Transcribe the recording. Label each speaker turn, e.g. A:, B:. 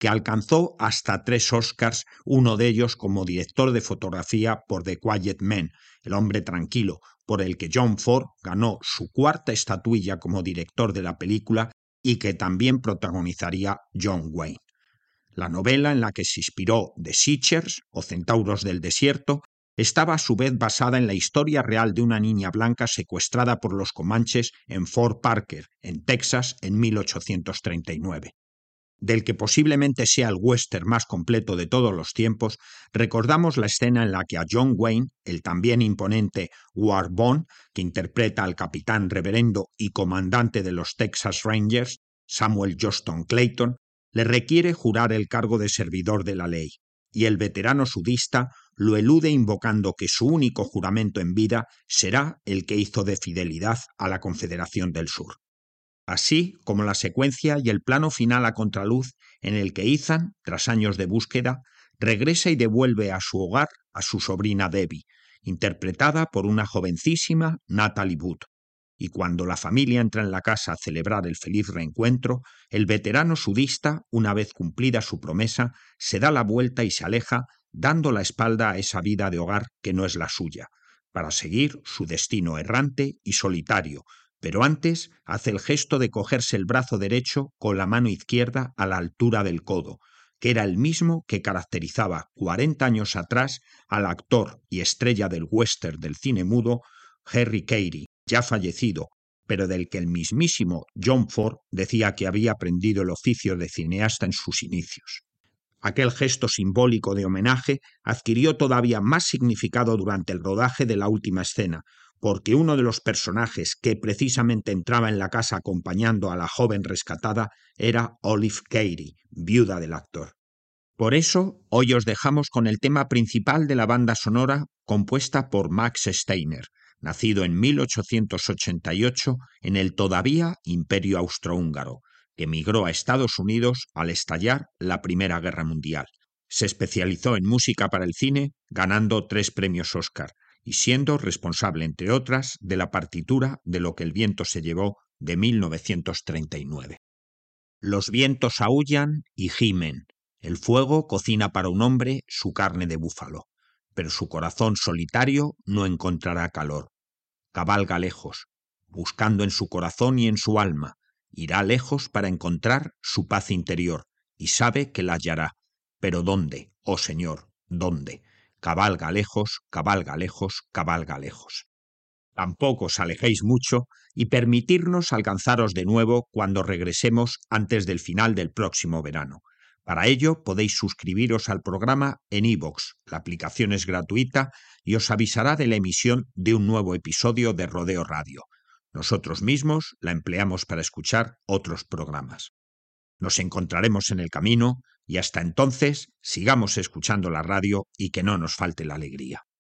A: que alcanzó hasta 3 Oscars, uno de ellos como director de fotografía por The Quiet Man, El hombre tranquilo, por el que John Ford ganó su 4ª estatuilla como director de la película y que también protagonizaría John Wayne. La novela en la que se inspiró The Searchers, o Centauros del Desierto, estaba a su vez basada en la historia real de una niña blanca secuestrada por los comanches en Fort Parker, en Texas, en 1839. Del que posiblemente sea el western más completo de todos los tiempos, recordamos la escena en la que a John Wayne, el también imponente Ward Bond, que interpreta al capitán reverendo y comandante de los Texas Rangers, Samuel Johnston Clayton, le requiere jurar el cargo de servidor de la ley, y el veterano sudista lo elude invocando que su único juramento en vida será el que hizo de fidelidad a la Confederación del Sur. Así como la secuencia y el plano final a contraluz en el que Ethan, tras años de búsqueda, regresa y devuelve a su hogar a su sobrina Debbie, interpretada por una jovencísima Natalie Wood. Y cuando la familia entra en la casa a celebrar el feliz reencuentro, el veterano sudista, una vez cumplida su promesa, se da la vuelta y se aleja, dando la espalda a esa vida de hogar que no es la suya, para seguir su destino errante y solitario, pero antes hace el gesto de cogerse el brazo derecho con la mano izquierda a la altura del codo, que era el mismo que caracterizaba 40 años atrás al actor y estrella del western del cine mudo, Harry Carey, ya fallecido, pero del que el mismísimo John Ford decía que había aprendido el oficio de cineasta en sus inicios. Aquel gesto simbólico de homenaje adquirió todavía más significado durante el rodaje de la última escena, porque uno de los personajes que precisamente entraba en la casa acompañando a la joven rescatada era Olive Carey, viuda del actor. Por eso, hoy os dejamos con el tema principal de la banda sonora compuesta por Max Steiner, nacido en 1888 en el todavía Imperio Austrohúngaro, que emigró a Estados Unidos al estallar la Primera Guerra Mundial. Se especializó en música para el cine, ganando 3 premios Oscar, y siendo responsable, entre otras, de la partitura de Lo que el viento se llevó de 1939. Los vientos aúllan y gimen. El fuego cocina para un hombre su carne de búfalo, pero su corazón solitario no encontrará calor. Cabalga lejos, buscando en su corazón y en su alma. Irá lejos para encontrar su paz interior, y sabe que la hallará. Pero ¿dónde, oh Señor, dónde? Cabalga lejos, cabalga lejos, cabalga lejos. Tampoco os alejéis mucho y permitirnos alcanzaros de nuevo cuando regresemos antes del final del próximo verano. Para ello podéis suscribiros al programa en iVoox. La aplicación es gratuita y os avisará de la emisión de un nuevo episodio de Rodeo Radio. Nosotros mismos la empleamos para escuchar otros programas. Nos encontraremos en el camino y hasta entonces sigamos escuchando la radio y que no nos falte la alegría.